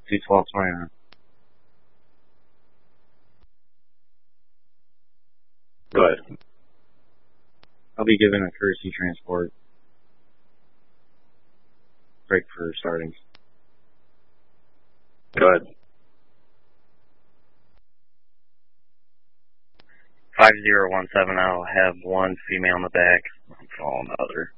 21229. Go ahead. I'll be given a courtesy transport. Break for starting. Go ahead. 5017, I'll have one female in the back. I'm following the other.